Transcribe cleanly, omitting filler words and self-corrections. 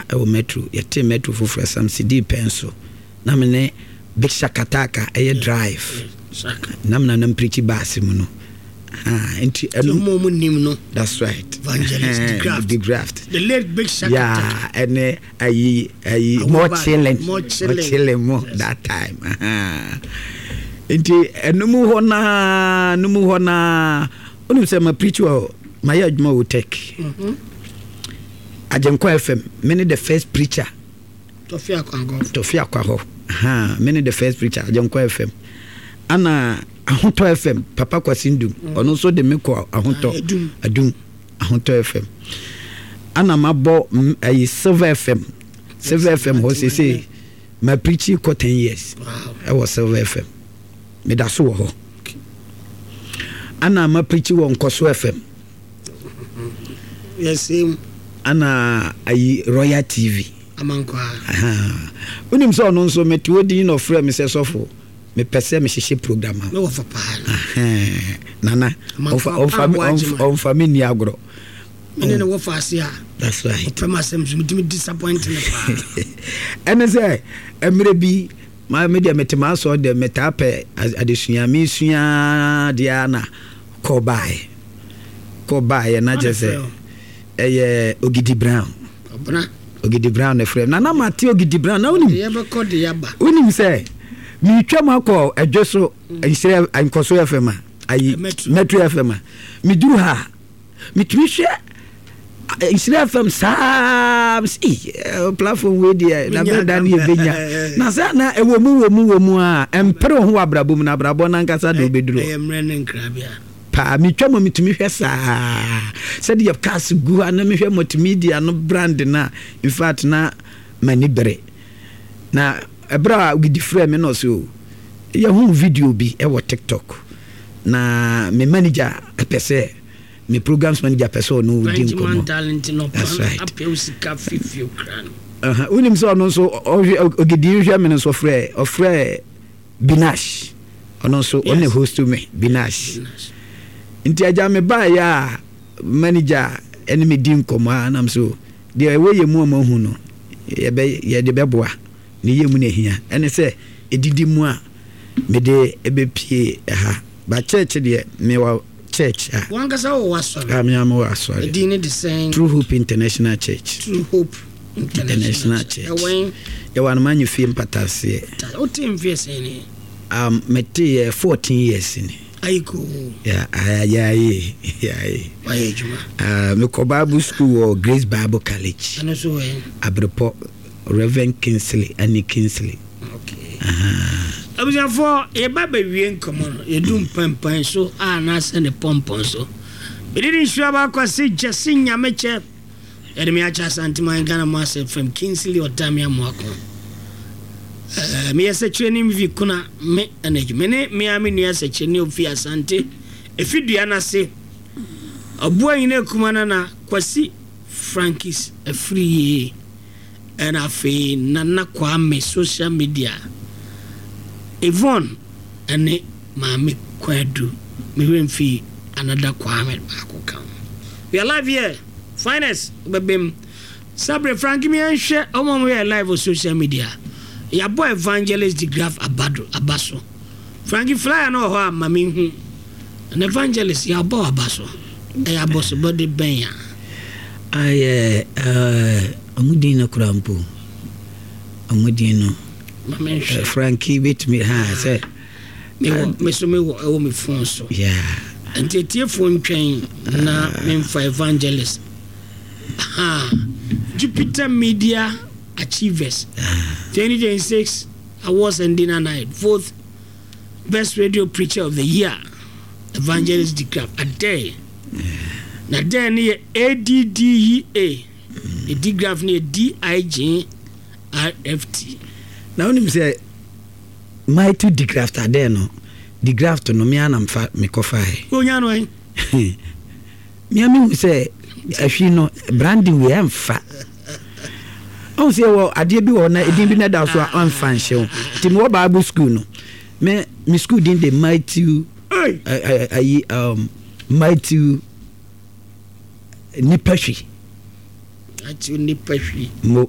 o metro yete metro for some CD pencil na me big shakataka drive na me na preach bass mu no into no that's right Evangelist the graft the late big shakataka and more chilling more that time into numu hona onu say my preach my adwuma wo tech Ajenko FM many the first preacher Tofia Kwaho many the first preacher Ajenko FM ana Ahunto FM Papa Kwasindum ono so de meko Ahunto Adum Ahunto FM ana mabo Silver FM ho say my preaching for 10 years I was Silver FM me da so ho ana ma preaching won Koso FM yes him ana Royal TV amankwa unim so no so meti odi no frame me say sofo me pese me hihye program me wo fa pa nana on family agro me ne wo fa ase that's right premasem so me disappointing pa ene say emre bi ma media metima so de metape adesua me sua dia na kobai na jese Ogidi Brown na frame na mate Ogidi Brown na unim ye be code yaba unim say mi twam akọ adwoso insire ankoso FM ayi Metro FM mi duru ha mi twishe insire FM sa platform we dia na be dan ye benya na sa na ewo mu a empere ho abrabo mu na abrabo na nkasa do beduro emre ne nkrabia pa mi twam mi tumi hwesa said you cast gu na me hwe multimedia no brand na in fact na mani bere na ebra Ogidi frame no so ya hu video bi e wo TikTok na me manager pese me programs manager pese no di nkomo talent no apel sika fifio kran unim so no so Ogidi hwe me so frɛ Binash ono so on host to me Binash inti aja me ba ya manager enemy din koma na so de we ye mu hu no ye de beboa ne ye mu ne hia ene se edidi mu a me de ebepie ha ba church de me wa church wanga sa wo wasore me am wasore edin the same True Hope International Church International Church ye wan manyu film patase o team fierce ni mete 14 years ni aiko yeah juma me ko Bible school or Grace Bible College ano so Abrepo Reverend Kingsley Annie Kingsley okay abuja for e baba wie nkomo no e dum pampan so na send the pompon so we didn't sure about kwase jesse nyameche e de me acha santiman Ghana Master from Kingsley or Damia Mwako me yesa training vi kuna me energy me ami ni yesa training ofi asante efidua na se obo yin kumana na Kwasi Frankis free and afi nana kwa me social media Yvonne ane mami kwadu me wemfi another Kwame akokam we are live here finest babem Sabre Frankie me anhwe omo we live on social media ya boy Evangelist the Graph Abaso Frankie Flyer no ho mami hu an Evangelist ya boy Abaso ya boss body ben ya amudina kurampo amudino mami Frankie bit me ha say me so me wo me phone so yeah antetie phone twen na me for Evangelist Jupiter Media Achievers 2026 awards and dinner night, 4th best radio preacher of the year Evangelist the Graph a day na day ni ADDEA the Graph ni DIGRFT na onim say mighty the Graph ade no the Graph to no me anamfa me kofae onya no en me ami say ahwi no branding we amfa on say wo ade bi wo na edin bi na da so an fan hye tim wo Bible school no me school din the mighty mighty nipahwi ati nipahwi